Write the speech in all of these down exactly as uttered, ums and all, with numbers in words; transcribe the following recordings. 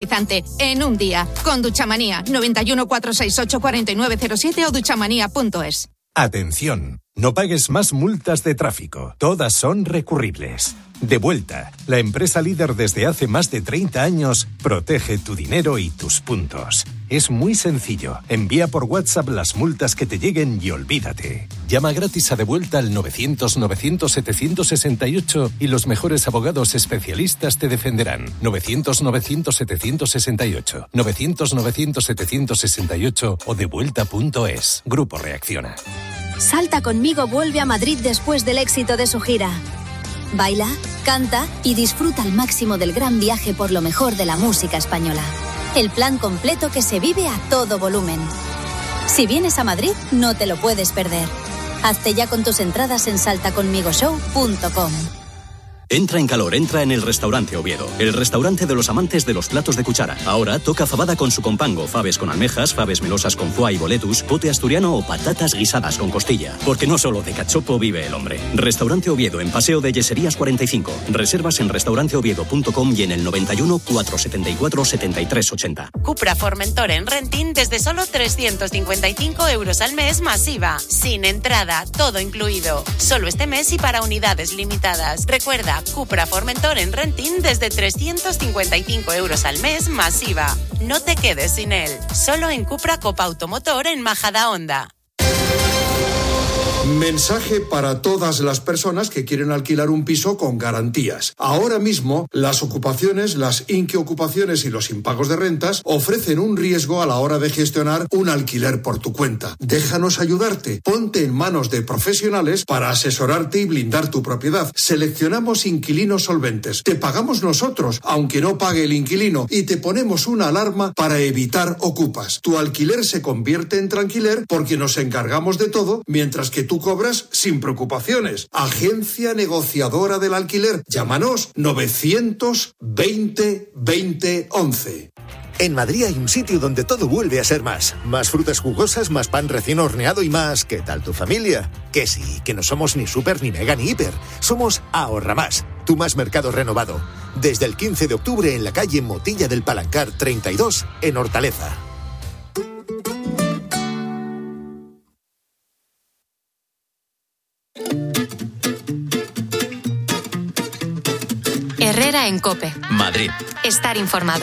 energizante en un día. Con Duchamanía, noventa y uno, cuatrocientos sesenta y ocho, cuarenta y nueve cero siete o duchamanía punto es. Atención, no pagues más multas de tráfico. Todas son recurribles. Devuelta, la empresa líder desde hace más de treinta años, protege tu dinero y tus puntos. Es muy sencillo. Envía por WhatsApp las multas que te lleguen y olvídate. Llama gratis a Devuelta al novecientos, novecientos, setecientos sesenta y ocho y los mejores abogados especialistas te defenderán. novecientos, novecientos, setecientos sesenta y ocho. novecientos, novecientos, setecientos sesenta y ocho o devuelta punto es. Grupo Reacciona. Salta conmigo vuelve a Madrid después del éxito de su gira. Baila, canta y disfruta al máximo del gran viaje por lo mejor de la música española. El plan completo que se vive a todo volumen. Si vienes a Madrid, no te lo puedes perder. Hazte ya con tus entradas en salta conmigo show punto com. Entra en calor, entra en el Restaurante Oviedo, el restaurante de los amantes de los platos de cuchara. Ahora toca fabada con su compango, faves con almejas, faves melosas con foie y boletus, pote asturiano o patatas guisadas con costilla. Porque no solo de cachopo vive el hombre. Restaurante Oviedo en Paseo de Yeserías cuarenta y cinco. Reservas en restaurante oviedo punto com y en el noventa y uno, cuatrocientos setenta y cuatro, setenta y tres ochenta. Cupra Formentor en renting desde solo trescientos cincuenta y cinco euros al mes masiva. Sin entrada, todo incluido. Solo este mes y para unidades limitadas. Recuerda, Cupra Formentor en renting desde trescientos cincuenta y cinco euros al mes masiva. No te quedes sin él. Solo en Cupra Copa Automotor en Majadahonda. Mensaje para todas las personas que quieren alquilar un piso con garantías. Ahora mismo, las ocupaciones, las inquiocupaciones y los impagos de rentas ofrecen un riesgo a la hora de gestionar un alquiler por tu cuenta. Déjanos ayudarte. Ponte en manos de profesionales para asesorarte y blindar tu propiedad. Seleccionamos inquilinos solventes. Te pagamos nosotros, aunque no pague el inquilino, y te ponemos una alarma para evitar ocupas. Tu alquiler se convierte en tranquiler porque nos encargamos de todo, mientras que tú cobras sin preocupaciones. Agencia negociadora del alquiler. Llámanos novecientos veinte veinte once. En Madrid hay un sitio donde todo vuelve a ser más. Más frutas jugosas, más pan recién horneado y más... ¿Qué tal tu familia? Que sí, que no somos ni súper, ni mega, ni hiper. Somos Ahorra Más, tu más mercado renovado. Desde el quince de octubre en la calle Motilla del Palancar treinta y dos, en Hortaleza. Herrera en COPE. Madrid. Estar informado.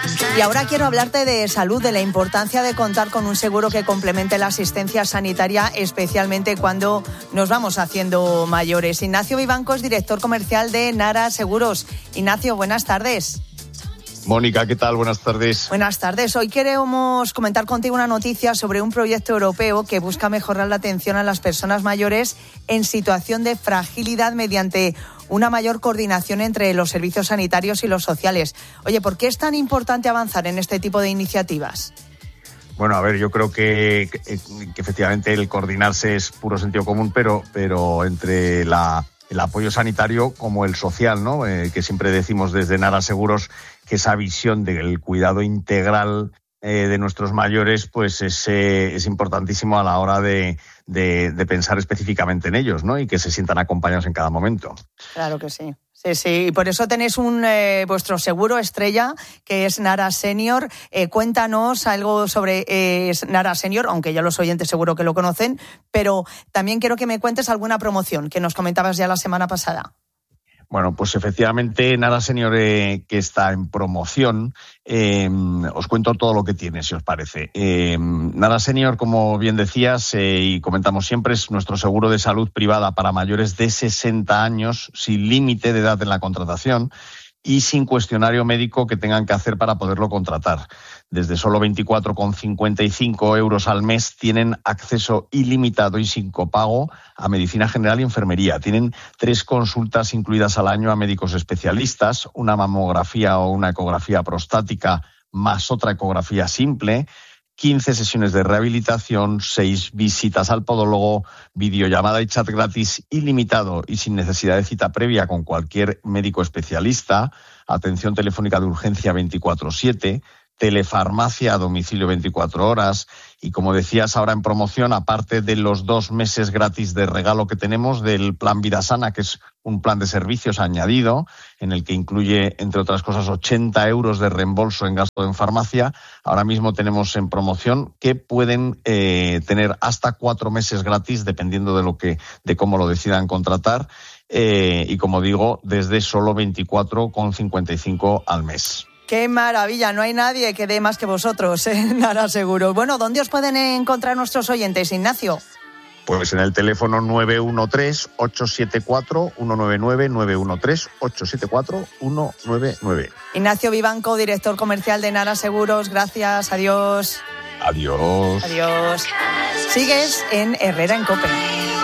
Y ahora quiero hablarte de salud, de la importancia de contar con un seguro que complemente la asistencia sanitaria, especialmente cuando nos vamos haciendo mayores. Ignacio Vivancos, director comercial de Nara Seguros. Ignacio, buenas tardes. Mónica, ¿qué tal? Buenas tardes. Buenas tardes. Hoy queremos comentar contigo una noticia sobre un proyecto europeo que busca mejorar la atención a las personas mayores en situación de fragilidad mediante una mayor coordinación entre los servicios sanitarios y los sociales. Oye, ¿por qué es tan importante avanzar en este tipo de iniciativas? Bueno, a ver, yo creo que, que, que efectivamente el coordinarse es puro sentido común, pero, pero entre la, el apoyo sanitario como el social, ¿no? Eh, que siempre decimos desde Nara Seguros que esa visión del cuidado integral eh, de nuestros mayores pues es, eh, es importantísimo a la hora de, de, de pensar específicamente en ellos, ¿no? Y que se sientan acompañados en cada momento. Claro que sí. Sí, sí, y por eso tenéis un eh, vuestro seguro estrella, que es Nara Senior. Eh, cuéntanos algo sobre eh, Nara Senior, aunque ya los oyentes seguro que lo conocen, pero también quiero que me cuentes alguna promoción que nos comentabas ya la semana pasada. Bueno, pues efectivamente, Nara Senior, eh, que está en promoción, eh, os cuento todo lo que tiene, si os parece. Eh, Nara Senior, como bien decías eh, y comentamos siempre, es nuestro seguro de salud privada para mayores de sesenta años, sin límite de edad en la contratación y sin cuestionario médico que tengan que hacer para poderlo contratar. Desde solo veinticuatro con cincuenta y cinco euros al mes tienen acceso ilimitado y sin copago a medicina general y enfermería. Tienen tres consultas incluidas al año a médicos especialistas, una mamografía o una ecografía prostática más otra ecografía simple, quince sesiones de rehabilitación, seis visitas al podólogo, videollamada y chat gratis ilimitado y sin necesidad de cita previa con cualquier médico especialista, atención telefónica de urgencia veinticuatro siete, telefarmacia a domicilio veinticuatro horas y, como decías, ahora en promoción, aparte de los dos meses gratis de regalo que tenemos del Plan Vida Sana, que es un plan de servicios añadido en el que incluye, entre otras cosas, ochenta euros de reembolso en gasto en farmacia. Ahora mismo tenemos en promoción que pueden eh, tener hasta cuatro meses gratis, dependiendo de lo que, de cómo lo decidan contratar. Eh, y como digo, desde solo veinticuatro con cincuenta y cinco al mes. ¡Qué maravilla! No hay nadie que dé más que vosotros, ¿eh? Nara Seguros. Bueno, ¿dónde os pueden encontrar nuestros oyentes, Ignacio? Pues en el teléfono nueve uno tres, ocho siete cuatro, uno nueve nueve, nueve uno tres, ocho siete cuatro, uno nueve nueve. Ignacio Vivanco, director comercial de Nara Seguros. Gracias, adiós. Adiós. Adiós. Sigues en Herrera en COPE.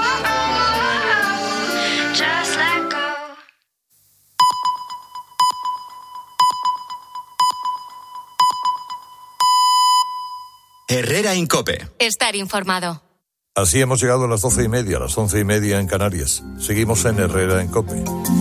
Herrera en COPE. Estar informado. Así hemos llegado a las doce y media, a las once y media en Canarias. Seguimos en Herrera en COPE.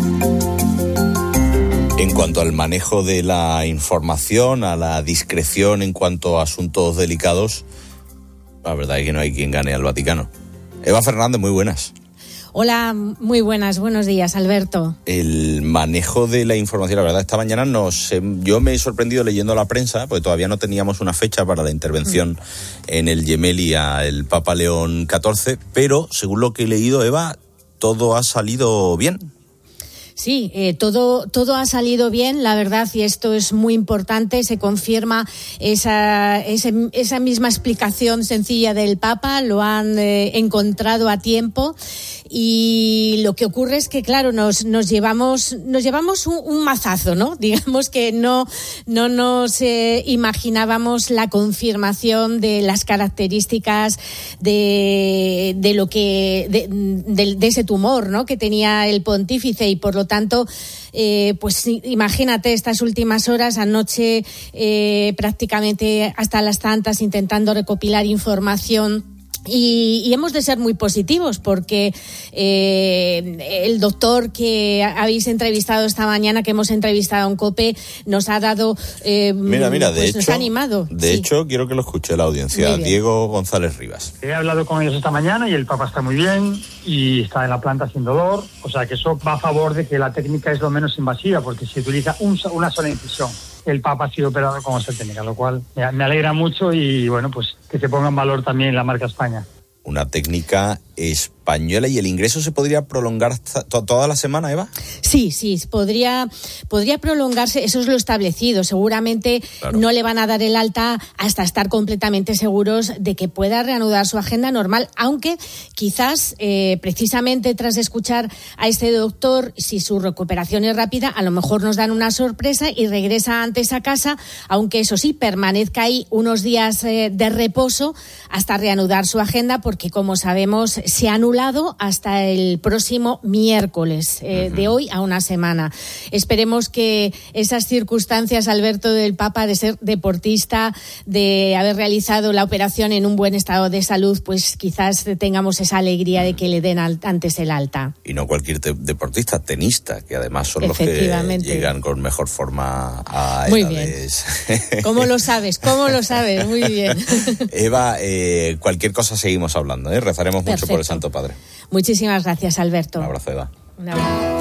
En cuanto al manejo de la información, a la discreción en cuanto a asuntos delicados, la verdad es que no hay quien gane al Vaticano. Eva Fernández, muy buenas. Hola, muy buenas, buenos días, Alberto. El manejo de la información, la verdad, esta mañana nos, yo me he sorprendido leyendo la prensa, porque todavía no teníamos una fecha para la intervención mm. en el Gemelli al Papa León catorce, pero según lo que he leído, Eva, todo ha salido bien. Sí, eh, todo todo ha salido bien, la verdad, y esto es muy importante. Se confirma esa esa, esa misma explicación sencilla del Papa, lo han eh, encontrado a tiempo. Y lo que ocurre es que, claro, nos nos llevamos nos llevamos un, un mazazo, ¿no? Digamos que no no nos eh, imaginábamos la confirmación de las características de de lo que de, de, de ese tumor, ¿no? Que tenía el pontífice, y por lo tanto, eh, pues imagínate estas últimas horas, anoche eh, prácticamente hasta las tantas intentando recopilar información. Y, y hemos de ser muy positivos porque eh, el doctor que habéis entrevistado esta mañana, que hemos entrevistado en COPE, nos ha dado, eh, mira, mira, de pues hecho, nos ha animado. De sí. hecho, quiero que lo escuche la audiencia. Diego González Rivas. He hablado con ellos esta mañana y el Papa está muy bien y está en la planta sin dolor. O sea que eso va a favor de que la técnica es lo menos invasiva, porque se utiliza un, una sola incisión. El Papa ha sido operado con esa técnica, lo cual me alegra mucho y bueno, pues que se ponga en valor también la marca España. Una técnica española. ¿Y el ingreso se podría prolongar to- toda la semana, Eva? Sí, sí, podría, podría prolongarse, eso es lo establecido. Seguramente claro. no le van a dar el alta hasta estar completamente seguros de que pueda reanudar su agenda normal, aunque quizás, eh, precisamente tras escuchar a este doctor, si su recuperación es rápida, a lo mejor nos dan una sorpresa y regresa antes a casa, aunque eso sí, permanezca ahí unos días eh, de reposo hasta reanudar su agenda, porque como sabemos, se ha anulado hasta el próximo miércoles, eh, uh-huh. de hoy a una semana. Esperemos que esas circunstancias, Alberto, del Papa, de ser deportista, de haber realizado la operación en un buen estado de salud, pues quizás tengamos esa alegría de que le den al, antes el alta. Y no cualquier te- deportista, tenista, que además son los que llegan con mejor forma a Muy edades. Bien. ¿Cómo lo sabes? ¿Cómo lo sabes? Muy bien. Eva, eh, cualquier cosa seguimos hablando, ¿eh? Rezaremos Perfecto. mucho por el Santo Padre. Muchísimas gracias, Alberto. Un abrazo, Eva. Un abrazo.